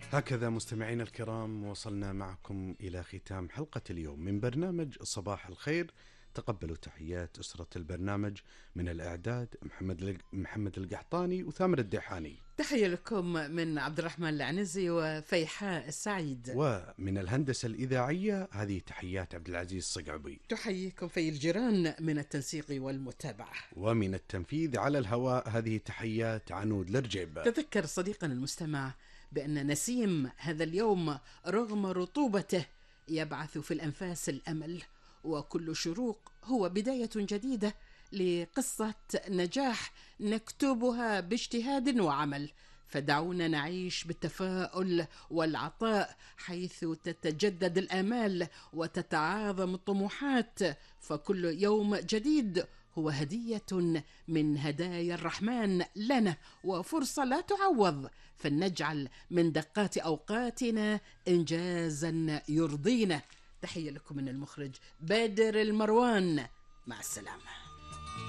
هكذا مستمعينا الكرام وصلنا معكم إلى ختام حلقة اليوم من برنامج صباح الخير. تقبلوا تحيات أسرة البرنامج من الإعداد محمد القحطاني وثامر الديحاني. تحية لكم من عبد الرحمن العنزي وفيحاء السعيد. ومن الهندسة الإذاعية هذه تحيات عبد العزيز الصقعبي. تحييكم في الجيران من التنسيق والمتابعة. ومن التنفيذ على الهواء هذه تحيات عنود الرجيب. تذكر صديقنا المستمع بأن نسيم هذا اليوم رغم رطوبته يبعث في الأنفاس الأمل، وكل شروق هو بداية جديدة لقصة نجاح نكتبها باجتهاد وعمل. فدعونا نعيش بالتفاؤل والعطاء حيث تتجدد الآمال وتتعاظم الطموحات، فكل يوم جديد هو هدية من هدايا الرحمن لنا وفرصة لا تعوض، فلنجعل من دقات أوقاتنا إنجازا يرضينا. تحية لكم من المخرج بادر المروان، مع السلامة.